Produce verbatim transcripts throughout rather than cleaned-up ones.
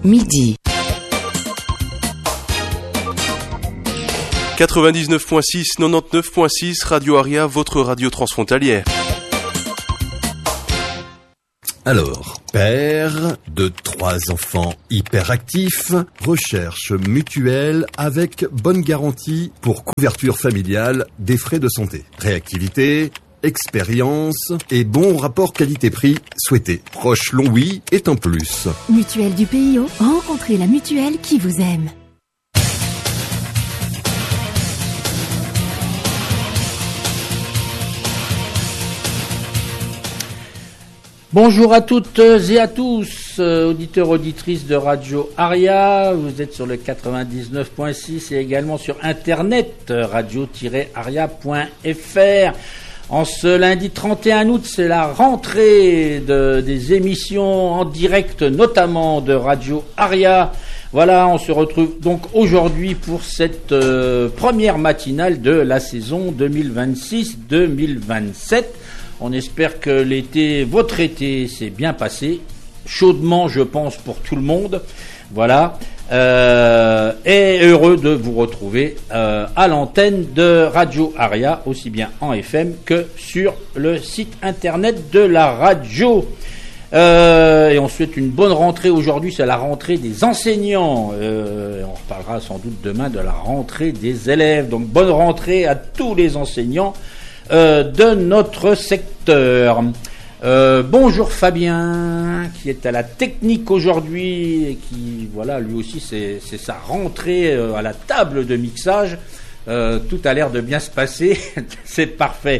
midi. quatre-vingt-dix-neuf virgule six, quatre-vingt-dix-neuf virgule six, Radio Aria, votre radio transfrontalière. Alors, père de trois enfants hyperactifs, recherche mutuelle avec bonne garantie pour couverture familiale des frais de santé. Réactivité, expérience et bon rapport qualité-prix souhaité. Proche long oui est un plus. Mutuelle du P I O, rencontrez la mutuelle qui vous aime. Bonjour à toutes et à tous, auditeurs, auditrices de Radio Aria. Vous êtes sur le quatre-vingt-dix-neuf virgule six et également sur internet, radio tiret aria point f r. En ce lundi trente et un août, c'est la rentrée de, des émissions en direct, notamment de Radio Aria. Voilà, on se retrouve donc aujourd'hui pour cette euh, première matinale de la saison deux mille vingt-six deux mille vingt-sept. On espère que l'été, votre été, s'est bien passé, chaudement, je pense, pour tout le monde. Voilà, euh, et heureux de vous retrouver euh, à l'antenne de Radio Aria, aussi bien en F M que sur le site internet de la radio. Euh, et on souhaite une bonne rentrée aujourd'hui, c'est la rentrée des enseignants. Euh, on reparlera sans doute demain de la rentrée des élèves. Donc bonne rentrée à tous les enseignants Euh, de notre secteur. Euh, bonjour Fabien, qui est à la technique aujourd'hui et qui, voilà, lui aussi c'est, c'est sa rentrée euh, à la table de mixage. Euh, tout a l'air de bien se passer, c'est parfait.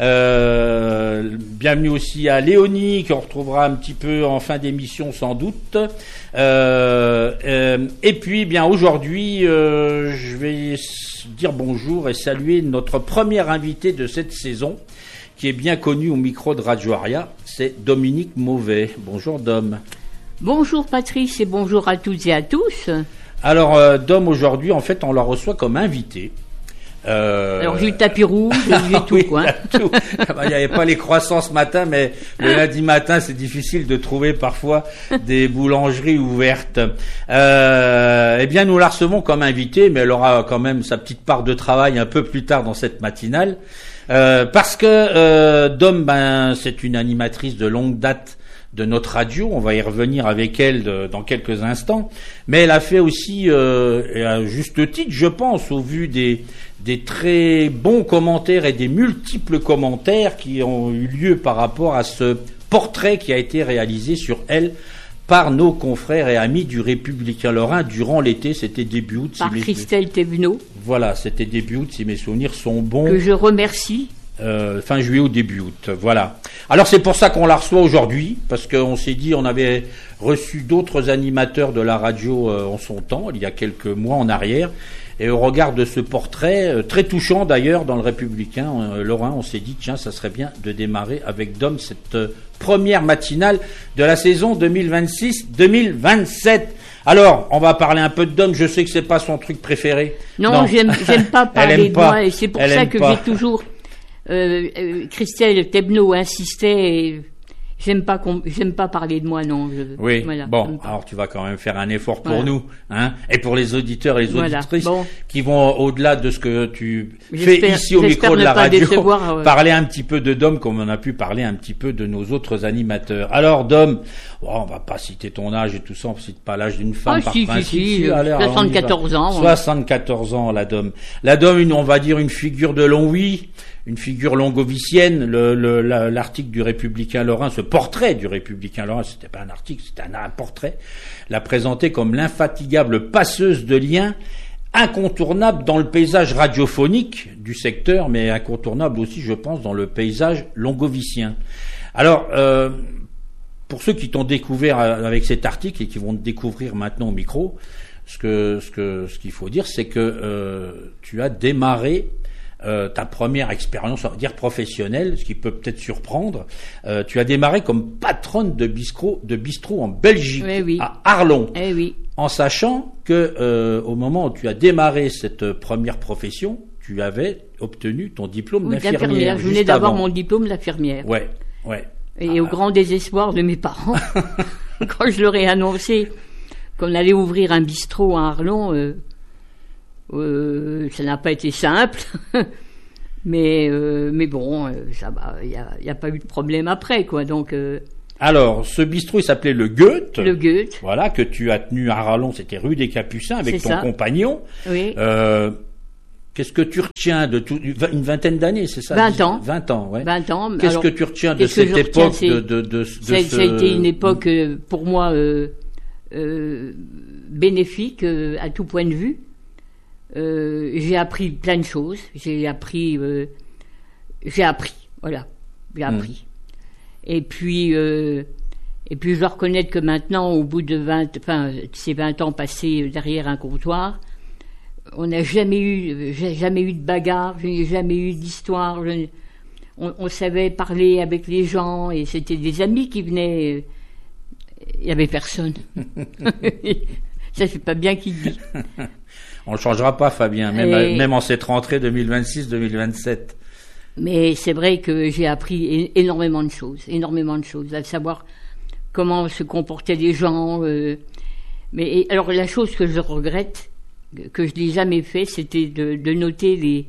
Euh, bienvenue aussi à Léonie, qu'on retrouvera un petit peu en fin d'émission sans doute. Euh, euh, et puis, bien aujourd'hui, euh, je vais dire bonjour et saluer notre premier invité de cette saison, qui est bien connu au micro de Radio Aria, c'est Dominique Mauvet. Bonjour Dom. Bonjour Patrice et bonjour à toutes et à tous. Alors euh, Dom, aujourd'hui, en fait, on la reçoit comme invité. Euh... Alors j'ai eu le tapis rouge, j'ai eu tout, oui, quoi. Tout. Il n'y avait pas les croissants ce matin, mais le lundi matin, c'est difficile de trouver parfois des boulangeries ouvertes. Euh... Eh bien, nous la recevons comme invitée, mais elle aura quand même sa petite part de travail un peu plus tard dans cette matinale, euh, parce que euh, Dom, ben, c'est une animatrice de longue date de notre radio, on va y revenir avec elle de, dans quelques instants, mais elle a fait aussi, euh, et à juste titre, je pense, au vu des, des très bons commentaires et des multiples commentaires qui ont eu lieu par rapport à ce portrait qui a été réalisé sur elle par nos confrères et amis du Républicain Lorrain durant l'été, c'était début août. Par si Christelle Thévenot. Voilà, c'était début août, si mes souvenirs sont bons. Que je remercie. Euh, fin juillet au début août, voilà. Alors c'est pour ça qu'on la reçoit aujourd'hui, parce qu'on s'est dit, on avait reçu d'autres animateurs de la radio euh, en son temps, il y a quelques mois en arrière, et au regard de ce portrait, euh, très touchant d'ailleurs dans le Républicain euh, Lorrain, on s'est dit, tiens, ça serait bien de démarrer avec Dom cette euh, première matinale de la saison deux mille vingt-six deux mille vingt-sept. Alors, on va parler un peu de Dom, je sais que c'est pas son truc préféré. Non, non. J'aime, j'aime pas parler de pas. moi, et c'est pour Elle ça aime que pas. j'ai toujours... Euh, euh, Christelle Thévenot insistait et j'aime pas qu'on, j'aime pas parler de moi, non. Je, oui, voilà, bon, alors tu vas quand même faire un effort pour voilà. nous, hein, et pour les auditeurs et les voilà. auditrices Bon. qui vont au-delà de ce que tu j'espère, fais ici au micro de la pas radio, décevoir, euh... parler un petit peu de Dom comme on a pu parler un petit peu de nos autres animateurs. Alors Dom, oh, on va pas citer ton âge et tout ça, on ne cite pas l'âge d'une femme ah, par si, principe. Si, si, si, allez, soixante-quatorze ans. soixante-quatorze ans, la Dom. La Dom, une, on va dire une figure de long oui. Une figure longovicienne, le, le, la, l'article du Républicain Lorrain, ce portrait du Républicain Lorrain, c'était pas un article, c'était un, un portrait, l'a présenté comme l'infatigable passeuse de liens, incontournable dans le paysage radiophonique du secteur, mais incontournable aussi, je pense, dans le paysage longovicien. Alors, euh, pour ceux qui t'ont découvert avec cet article et qui vont te découvrir maintenant au micro, ce que, ce que, ce qu'il faut dire, c'est que euh, tu as démarré Euh, ta première expérience, on va dire professionnelle, ce qui peut peut-être surprendre. Euh, tu as démarré comme patronne de bistrot, de bistrot en Belgique, eh oui. à Arlon, eh oui. en sachant que euh, au moment où tu as démarré cette première profession, tu avais obtenu ton diplôme oui, d'infirmière. d'infirmière. Je venais d'avoir mon diplôme d'infirmière. Ouais, ouais. Et ah. au grand désespoir de mes parents, quand je leur ai annoncé qu'on allait ouvrir un bistrot à Arlon. Euh, euh, ça n'a pas été simple, mais euh, mais bon, euh, ça va. Il y a, y a pas eu de problème après, quoi. Donc. Euh, Alors, ce bistrot, il s'appelait le Goethe. Le Goethe. Voilà, que tu as tenu à Arlon, c'était rue des Capucins, avec c'est ton ça. compagnon. Oui. Euh, qu'est-ce que tu retiens de tout, une vingtaine d'années, c'est ça? vingt ans. vingt ans, ouais. vingt ans. Qu'est-ce Alors, que tu retiens de qu'est-ce que cette je retiens, époque c'est- de, de, de, de Ça, ce... ça a été une époque, euh, pour moi, euh, euh, bénéfique euh, à tout point de vue. Euh, j'ai appris plein de choses. J'ai appris, euh, j'ai appris, voilà, j'ai appris. Et puis, euh, et puis, je dois reconnaître que maintenant, au bout de vingt, enfin, ces vingt ans passés derrière un comptoir, on n'a jamais eu, j'ai jamais eu de bagarre, je n'ai jamais eu d'histoire. je- On, on savait parler avec les gens et c'était des amis qui venaient. Il y avait personne. Ça, c'est pas bien qu'il dit. On le changera pas, Fabien, même, Et- même en cette rentrée deux mille vingt-six deux mille vingt-sept. Mais c'est vrai que j'ai appris é- énormément de choses, énormément de choses, à savoir comment se comportaient les gens. euh, mais et- alors la chose que je regrette, que je n'ai jamais fait, c'était de, de noter les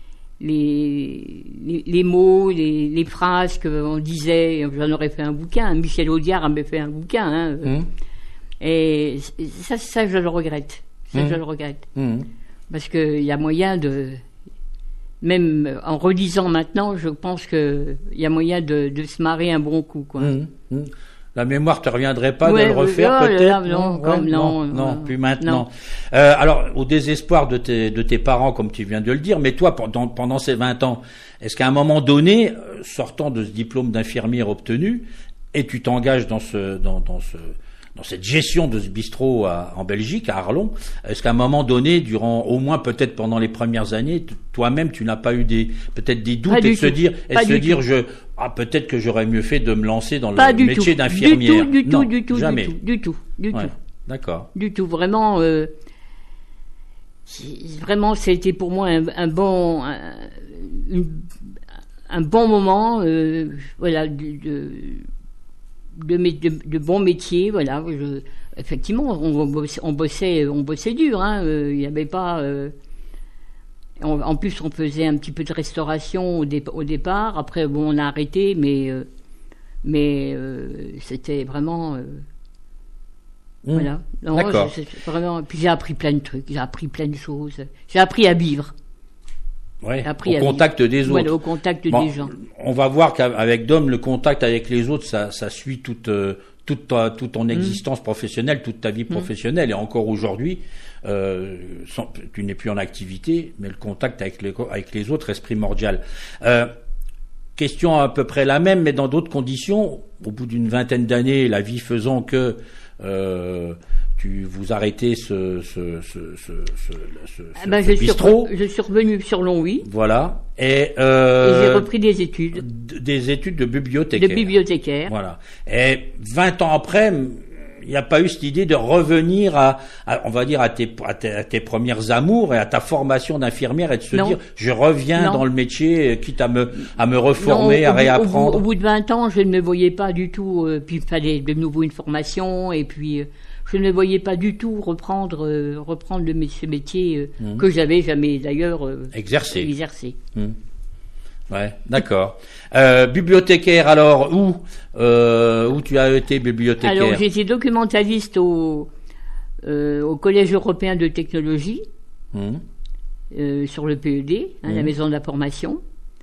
les, les, les mots, les, les phrases qu'on disait. J'en aurais fait un bouquin. Michel Audiard avait fait un bouquin. Hein, euh, Mmh. Et ça, ça, je le regrette. Ça, Mmh. je le regrette. Mmh. Parce qu'il y a moyen de... Même en relisant maintenant, je pense qu'il y a moyen de, de se marrer un bon coup, quoi. Mmh. Mmh. La mémoire te reviendrait pas Ouais, de le ouais, refaire, oh là peut-être? là, non, comme ouais, non, non, non, non, plus maintenant. non. Euh, alors, au désespoir de tes, de tes parents, comme tu viens de le dire, mais toi, pendant, pendant ces vingt ans, est-ce qu'à un moment donné, euh, sortant de ce diplôme d'infirmière obtenu, et tu t'engages dans ce, dans, dans ce, dans cette gestion de ce bistrot à- en Belgique, à Arlon, est-ce qu'à un moment donné, durant, au moins peut-être pendant les premières années, t- toi-même, tu n'as pas eu des, peut-être des doutes Pas et du de se tout. dire, et Pas de se du dire, tout. je, ah, peut-être que j'aurais mieux fait de me lancer dans Pas le du métier tout. d'infirmière. Du tout, du Non, tout, du tout, jamais. du tout, du tout, du Ouais, tout. d'accord. Du tout, vraiment, euh, c'est- vraiment, c'était pour moi un, un bon, un, une- un bon moment, euh, voilà, de, de, de, mé- de, de bons métiers, voilà. Je- effectivement, on, bossait, on bossait, on bossait dur, hein. euh, Il n'y avait pas. euh, en, en plus, on faisait un petit peu de restauration au, dé- au départ. Après, bon, on a arrêté, mais euh, mais euh, c'était vraiment. euh, Mmh. Voilà. Non, D'accord. c'est- c'est vraiment. Puis j'ai appris plein de trucs, j'ai appris plein de choses. J'ai appris à vivre. Ouais, J'ai appris au à contact des autres. Voilà, au contact Bon, des gens. On va voir qu'avec Dom, le contact avec les autres, ça, ça suit toute, euh, toute, ta- toute ton existence professionnelle, toute ta vie professionnelle. Et encore aujourd'hui, euh, sans- tu n'es plus en activité, mais le contact avec les, avec les autres reste primordial. Euh, question à peu près la même, mais dans d'autres conditions. Au bout d'une vingtaine d'années, la vie faisant que euh, tu vous arrêtez ce, ce, ce, ce, ce, ce, Ah ben, ce je, suis bistrot. re- je suis revenu sur Longwy Voilà. Et, et euh, j'ai repris des études d- des études de de bibliothécaire. bibliothécaire. Voilà. Et vingt ans après, il n'y a pas eu cette idée de revenir à, à- on va dire, à tes, à, tes, à tes premières amours et à ta formation d'infirmière et de se Non. dire, je reviens Non. dans le métier, quitte à me, à me Non, reformer, au à bout- réapprendre. Au bout, au bout de vingt ans, je ne me voyais pas du tout. Euh, puis il fallait de nouveau une formation, et puis euh, je ne me voyais pas du tout reprendre, euh, reprendre le, mé- ce métier euh, Mmh. que j'avais jamais d'ailleurs euh, Exercer. exercé. Ouais, d'accord. Euh, bibliothécaire, alors, où, euh, où tu as été bibliothécaire? Alors j'étais documentaliste au, euh, au Collège européen de technologie. Hum, euh, sur le P E D, hein, Mhm. la maison de la formation,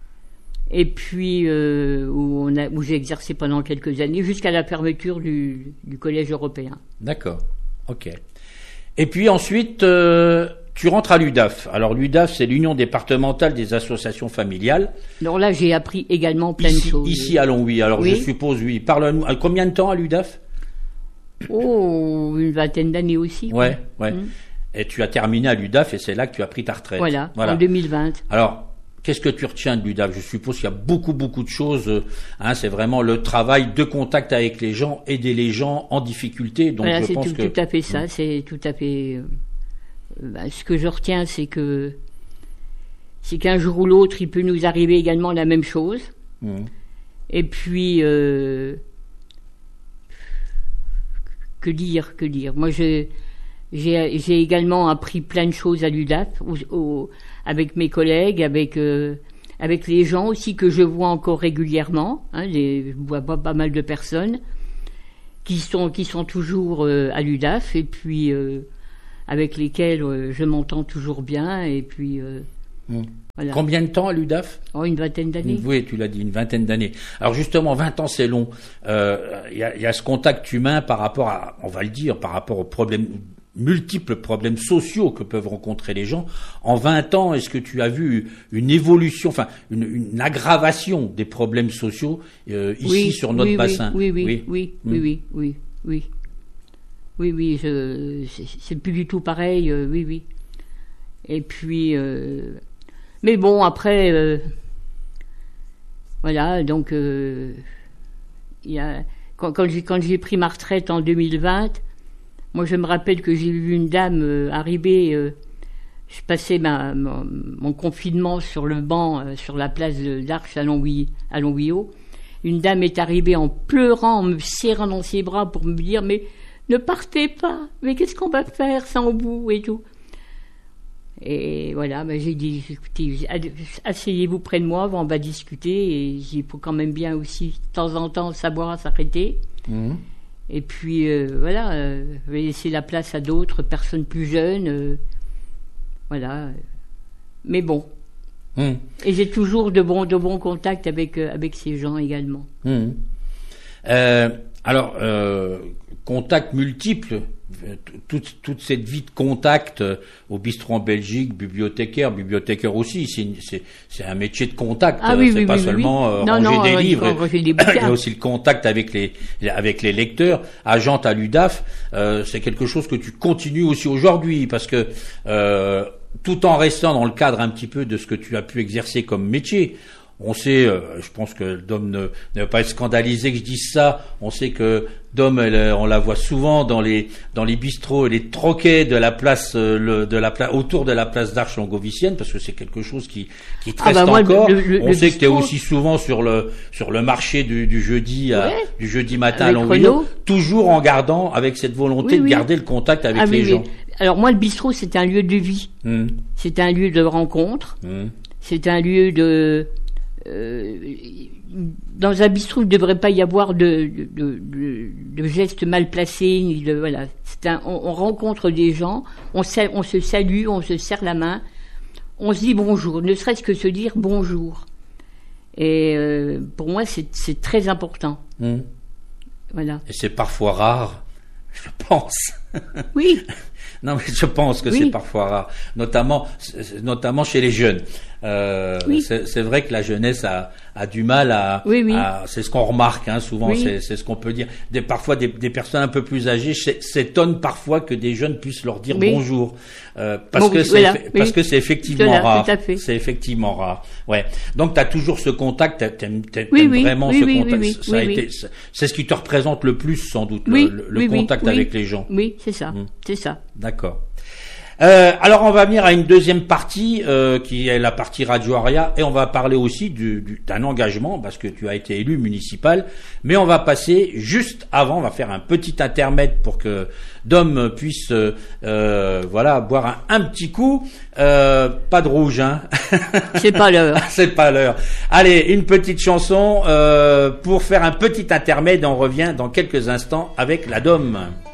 et puis euh, où, on a, où j'ai exercé pendant quelques années jusqu'à la fermeture du, du collège européen. D'accord. Ok. Et puis ensuite, euh, tu rentres à l'U D A F. Alors l'U D A F, c'est l'Union départementale des associations familiales. Alors là, j'ai appris également plein ici, de choses. Ici à Longwy. Alors Oui. je suppose, oui. Parle-nous. à Combien de temps à l'U D A F? Oh, une vingtaine d'années aussi. quoi. Ouais, ouais. Mhm. Et tu as terminé à l'U D A F et c'est là que tu as pris ta retraite. Voilà, en deux mille vingt. Alors, qu'est-ce que tu retiens de l'U D A F? Je suppose qu'il y a beaucoup, beaucoup de choses. euh, Hein, c'est vraiment le travail de contact avec les gens, aider les gens en difficulté. Donc Voilà, je c'est pense tout, que tout à fait ça. C'est tout à fait. euh, bah, ce que je retiens, c'est que c'est qu'un jour ou l'autre, il peut nous arriver également la même chose. Mhm. Et puis euh, que dire, que dire. Moi, je, j'ai, j'ai également appris plein de choses à l'U D A F, au, au, avec mes collègues, avec, euh, avec les gens aussi que je vois encore régulièrement. Hein, les, je vois pas, pas mal de personnes qui sont, qui sont toujours euh, à l'U D A F et puis euh, avec lesquels euh, je m'entends toujours bien. Et puis. Euh, mmh. Voilà. Combien de temps à l'U D A F? Oh, une vingtaine d'années. Oui, tu l'as dit, une vingtaine d'années. Alors justement, vingt ans, c'est long. Il euh, y, a, y a ce contact humain par rapport à, on va le dire, par rapport aux problèmes, multiples problèmes sociaux que peuvent rencontrer les gens. En vingt ans, est-ce que tu as vu une évolution, enfin une, une aggravation des problèmes sociaux euh, ici oui, sur notre oui, bassin? Oui, oui, oui, oui, oui, oui, oui, oui, oui, oui, oui, je, c'est, c'est plus du tout pareil, euh, oui, oui. Et puis. Euh, Mais bon, après, euh, voilà, donc, euh, y a, quand, quand, j'ai, quand j'ai pris ma retraite en deux mille vingt, moi je me rappelle que j'ai vu une dame euh, arriver, euh, je passais ma, mon, mon confinement sur le banc, euh, sur la place de l'Arche à Longwio. Une dame est arrivée en pleurant, en me serrant dans ses bras pour me dire « Mais ne partez pas, mais qu'est-ce qu'on va faire sans vous ?» et tout. Et voilà, ben j'ai dit, écoutez, asseyez-vous près de moi, on va discuter, et il faut quand même bien aussi, de temps en temps, savoir s'arrêter. Mmh. Et puis, euh, voilà, euh, laisser la place à d'autres personnes plus jeunes, euh, voilà. Mais bon. Mmh. Et j'ai toujours de bons, de bons contacts avec, euh, avec ces gens également. Mmh. Euh, alors, euh, contacts multiples. Toute, toute cette vie de contact euh, au bistrot en Belgique, bibliothécaire, bibliothécaire aussi, c'est, une, c'est, c'est un métier de contact. Ah oui, c'est oui, pas oui, seulement oui. Euh, non, ranger non, des euh, livres. Ranger des Il y a aussi le contact avec les avec les lecteurs. Agente à l'U D A F, euh, c'est quelque chose que tu continues aussi aujourd'hui parce que euh, tout en restant dans le cadre un petit peu de ce que tu as pu exercer comme métier. On sait, euh, je pense que Dom ne, ne va pas être scandalisé que je dise ça. On sait que Dom, elle, on la voit souvent dans les dans les bistrots et les troquets de la place, euh, le, de la place autour de la place d'Arche Longovicienne, parce que c'est quelque chose qui qui te ah reste bah moi, encore. Le, le, on le sait bistrot... que tu es aussi souvent sur le sur le marché du, du jeudi à, ouais. du jeudi matin avec à Longwio, toujours en gardant avec cette volonté oui, de oui. garder le contact avec ah, les oui, gens. Oui. Alors moi, le bistrot, c'est un lieu de vie, mmh. c'est un lieu de rencontre, mmh. c'est un lieu de Euh, dans un bistrot, il ne devrait pas y avoir de, de, de, de gestes mal placés. Ni de, voilà. C'est un, on, on rencontre des gens, on, sa, on se salue, on se serre la main, on se dit bonjour, ne serait-ce que se dire bonjour. Et euh, pour moi, c'est, c'est très important. Mmh. Voilà. Et c'est parfois rare, je pense. Oui. Non, mais je pense que oui. c'est parfois rare, notamment, notamment chez les jeunes. Euh, oui. c'est, c'est vrai que la jeunesse a, a du mal à, oui, oui. à, c'est ce qu'on remarque, hein, souvent, oui. c'est, c'est ce qu'on peut dire. Des, parfois, des, des personnes un peu plus âgées s'étonnent parfois que des jeunes puissent leur dire oui. bonjour, euh, parce bon, que c'est, voilà, parce oui. que c'est effectivement là, rare. Tout à fait. C'est effectivement rare. Ouais. Donc, t'as toujours ce contact, t'aimes, t'aimes, oui, t'aimes oui, vraiment oui, ce oui, contact. Oui, oui, ça a oui, été, oui. c'est ce qui te représente le plus, sans doute, oui, le, le oui, contact oui, avec les gens. Oui, c'est ça, mmh. c'est ça. D'accord. Euh, alors on va venir à une deuxième partie euh, qui est la partie Radio Aria, et on va parler aussi du, du, d'un engagement parce que tu as été élu municipal, mais on va passer juste avant, on va faire un petit intermède pour que Dom puisse euh, euh, voilà boire un, un petit coup, euh, pas de rouge hein. C'est pas l'heure. C'est pas l'heure. Allez, une petite chanson euh, pour faire un petit intermède, on revient dans quelques instants avec la Dom.